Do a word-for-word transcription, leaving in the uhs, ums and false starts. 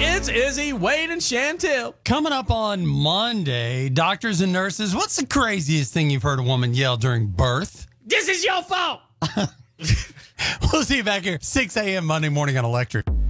It's Izzy, Wade, and Chantel. Coming up on Monday, doctors and nurses, what's the craziest thing you've heard a woman yell during birth? This is your fault. We'll see you back here, six a.m. Monday morning on Electric.